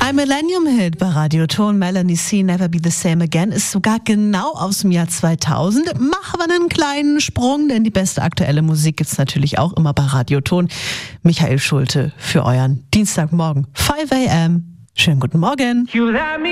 Ein Millennium-Hit bei Radio Ton. Melanie C. Never Be the Same Again ist sogar genau aus dem Jahr 2000. Machen wir einen kleinen Sprung, denn die beste aktuelle Musik gibt's natürlich auch immer bei Radio Ton. Michael Schulte für euren Dienstagmorgen 5 a.m. Schönen guten Morgen.